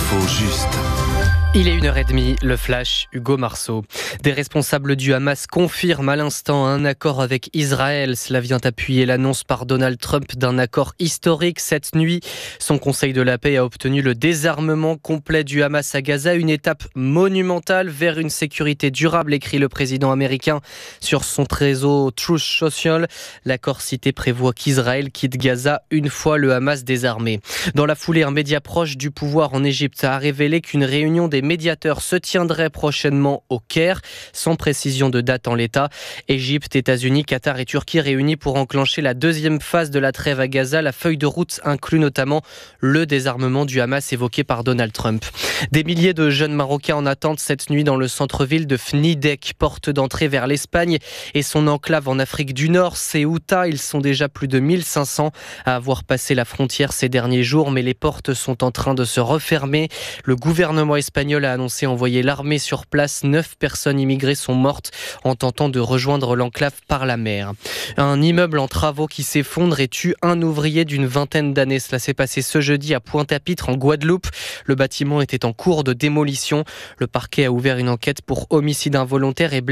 L'info juste. Il est 1h30, le flash, Hugo Marceau. Des responsables du Hamas confirment à l'instant un accord avec Israël. Cela vient appuyer l'annonce par Donald Trump d'un accord historique cette nuit. Son conseil de la paix a obtenu le désarmement complet du Hamas à Gaza, une étape monumentale vers une sécurité durable, écrit le président américain sur son réseau Truth Social. L'accord cité prévoit qu'Israël quitte Gaza une fois le Hamas désarmé. Dans la foulée, un média proche du pouvoir en Égypte a révélé qu'une réunion des médiateurs se tiendrait prochainement au Caire, sans précision de date en l'état. Égypte, États-Unis, Qatar et Turquie réunis pour enclencher la deuxième phase de la trêve à Gaza. La feuille de route inclut notamment le désarmement du Hamas évoqué par Donald Trump. Des milliers de jeunes Marocains en attente cette nuit dans le centre-ville de Fnidek, porte d'entrée vers l'Espagne et son enclave en Afrique du Nord, Ceuta. Ils sont déjà plus de 1500 à avoir passé la frontière ces derniers jours, mais les portes sont en train de se refermer. Le gouvernement espagnol a annoncé envoyer l'armée sur place. 9 personnes immigrées sont mortes en tentant de rejoindre l'enclave par la mer. Un immeuble en travaux qui s'effondre et tue un ouvrier d'une vingtaine d'années. Cela s'est passé ce jeudi à Pointe-à-Pitre en Guadeloupe. Le bâtiment était en cours de démolition. Le parquet a ouvert une enquête pour homicide involontaire et